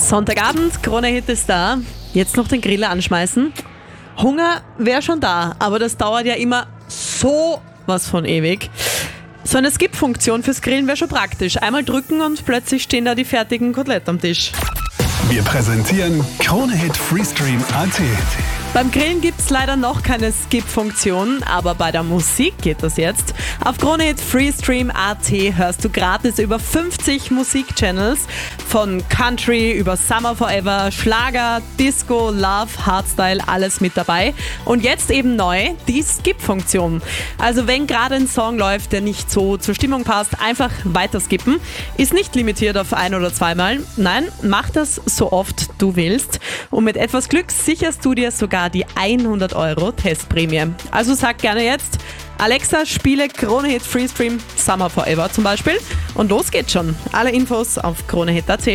Sonntagabend, Krone-Hit ist da. Jetzt noch den Grill anschmeißen. Hunger wäre schon da, aber das dauert ja immer so was von ewig. So eine Skip-Funktion fürs Grillen wäre schon praktisch. Einmal drücken und plötzlich stehen da die fertigen Koteletts am Tisch. Wir präsentieren Krone-Hit Freestream AT. Beim Grillen gibt es leider noch keine Skip-Funktion, aber bei der Musik geht das jetzt. Auf Krone-Hit Freestream AT hörst du gratis über 50 Musikchannels, von Country über Summer Forever, Schlager, Disco, Love, Hardstyle, alles mit dabei. Und jetzt eben neu, die Skip-Funktion. Also wenn gerade ein Song läuft, der nicht so zur Stimmung passt, einfach weiter skippen. Ist nicht limitiert auf ein- oder zweimal. Nein, mach das so oft du willst. Und mit etwas Glück sicherst du dir sogar die 100 € Testprämie. Also sag gerne jetzt, Alexa, spiele Krone-Hit Freestream Summer Forever zum Beispiel. Und los geht's schon. Alle Infos auf kronehit.at.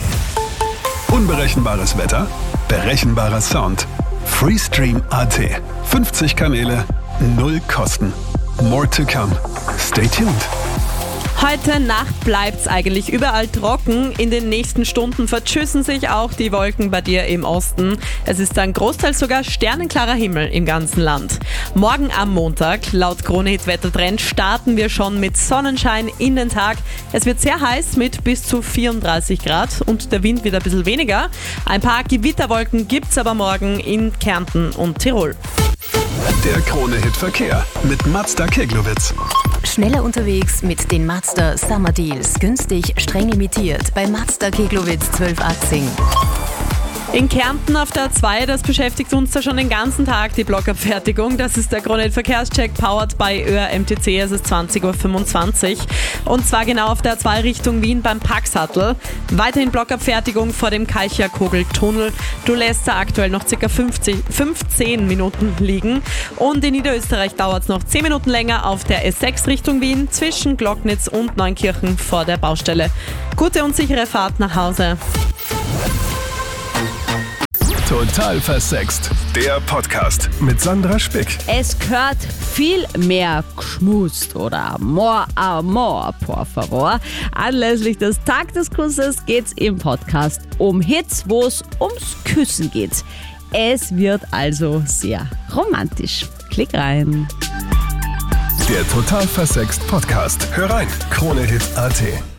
Unberechenbares Wetter, berechenbarer Sound. Freestream AT. 50 Kanäle, 0 Kosten. More to come. Stay tuned. Heute Nacht bleibt's eigentlich überall trocken. In den nächsten Stunden verschüssen sich auch die Wolken bei dir im Osten. Es ist ein Großteil sogar sternenklarer Himmel im ganzen Land. Morgen am Montag, laut Krone-Hit Wettertrend, starten wir schon mit Sonnenschein in den Tag. Es wird sehr heiß mit bis zu 34 Grad und der Wind wird ein bisschen weniger. Ein paar Gewitterwolken gibt's aber morgen in Kärnten und Tirol. Der Krone-Hit Verkehr mit Mazda Keglowitz. Schneller unterwegs mit den Mazda Summer Deals. Günstig, streng limitiert bei Mazda Keglowitz 1280. In Kärnten auf der A2, das beschäftigt uns da schon den ganzen Tag, die Blockabfertigung. Das ist der Krone-Hit Verkehrscheck, powered by ÖR MTC. Es ist 20.25 Uhr. Und zwar genau auf der A2 Richtung Wien beim Packsattel. Weiterhin Blockabfertigung vor dem Kalcher-Kogel-Tunnel. Du lässt da aktuell noch ca. 15 Minuten liegen. Und in Niederösterreich dauert es noch 10 Minuten länger auf der S6 Richtung Wien zwischen Glocknitz und Neunkirchen vor der Baustelle. Gute und sichere Fahrt nach Hause. Total versext. Der Podcast mit Sandra Spick. Es gehört viel mehr geschmust oder more amor, por favor. Anlässlich des Tag des Kusses geht's im Podcast um Hits, wo es ums Küssen geht. Es wird also sehr romantisch. Klick rein. Der Total versext Podcast. Hör rein. Krone-Hit AT.